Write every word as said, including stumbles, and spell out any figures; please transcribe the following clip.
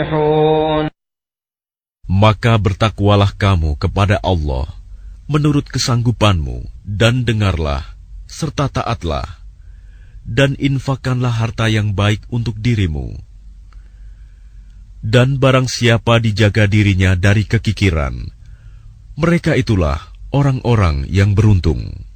Maka bertakwalah kamu kepada Allah menurut kesanggupanmu, dan dengarlah serta taatlah, dan infakkanlah harta yang baik untuk dirimu. Dan barang siapa dijaga dirinya dari kekikiran, mereka itulah orang-orang yang beruntung.